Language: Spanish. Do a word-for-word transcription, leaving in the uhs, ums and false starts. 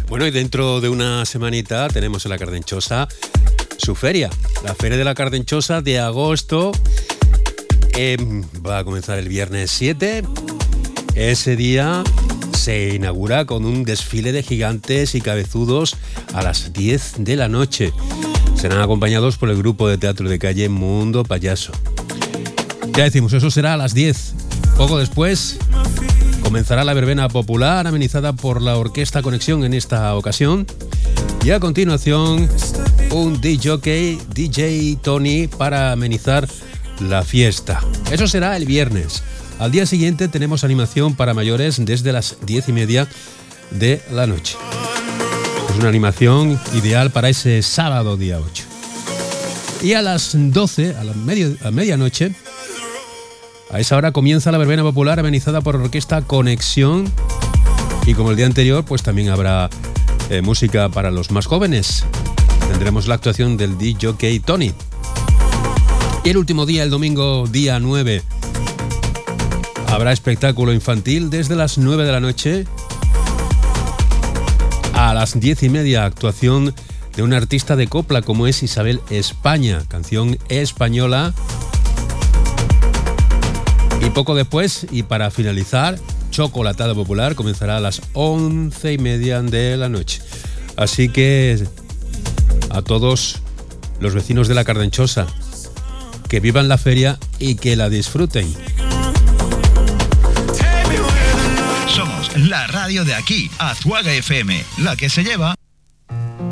Bueno, y dentro de una semanita tenemos en la Cardenchosa su feria, la Feria de la Cardenchosa de agosto. Eh, va a comenzar el viernes siete. Ese día se inaugura con un desfile de gigantes y cabezudos a las diez de la noche. Serán acompañados por el grupo de teatro de calle Mundo Payaso. Ya decimos, eso será a las diez. Poco después comenzará la verbena popular amenizada por la Orquesta Conexión en esta ocasión. Y a continuación un D J, D J Tony para amenizar la fiesta. Eso será el viernes. Al día siguiente tenemos animación para mayores desde las diez y media de la noche. Es una animación ideal para ese sábado día ocho. Y a las doce, a la medio, a medianoche, a esa hora comienza la verbena popular amenizada por Orquesta Conexión. Y como el día anterior, pues también habrá eh, música para los más jóvenes. Tendremos la actuación del D J Tony. Y el último día, el domingo día nueve, habrá espectáculo infantil desde las nueve de la noche a las diez y media, actuación de una artista de copla como es Isabel España, canción española. Y poco después, y para finalizar, Chocolatada Popular comenzará a las once y media de la noche. Así que a todos los vecinos de la Cardenchosa, que vivan la feria y que la disfruten. Somos la radio de aquí, Azuaga F M, la que se lleva